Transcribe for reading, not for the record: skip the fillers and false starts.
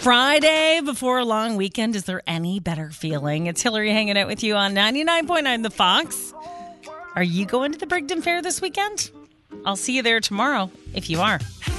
Friday before a long weekend. Is there any better feeling? It's Hillary hanging out with you on 99.9 The Fox. Are you going to the Brigden Fair this weekend? I'll see you there tomorrow if you are.